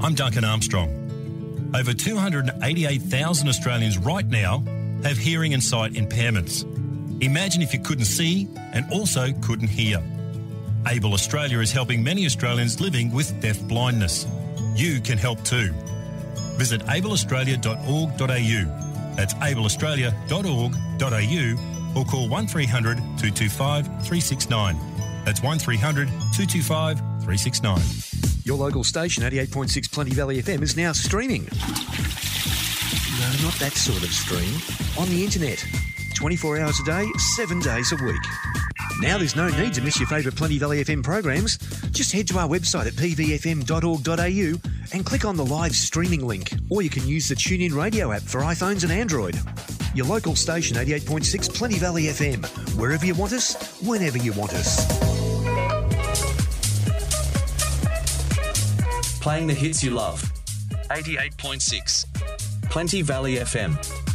I'm Duncan Armstrong. Over 288,000 Australians right now have hearing and sight impairments. Imagine if you couldn't see and also couldn't hear. Able Australia is helping many Australians living with deaf blindness. You can help too. Visit ableaustralia.org.au. That's ableaustralia.org.au or call 1300 225 369. That's 1300 225 369. Your local station, 88.6 Plenty Valley FM, is now streaming. No, not that sort of stream. On the internet. 24 hours a day, 7 days a week. Now there's no need to miss your favourite Plenty Valley FM programs. Just head to our website at pvfm.org.au and click on the live streaming link. Or you can use the TuneIn Radio app for iPhones and Android. Your local station, 88.6 Plenty Valley FM. Wherever you want us, whenever you want us. Playing the hits you love. 88.6 Plenty Valley FM.